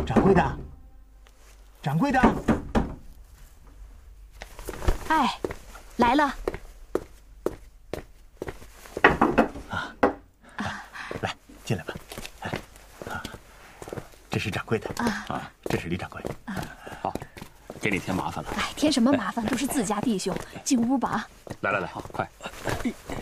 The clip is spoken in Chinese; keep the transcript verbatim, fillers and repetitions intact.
掌柜的，掌柜的， 哎，来了。 啊，来，进来吧。啊，这是掌柜的啊，这是李掌柜。 好，给你添麻烦了。 哎，添什么麻烦？都是自家弟兄，进屋吧。 来来来，快！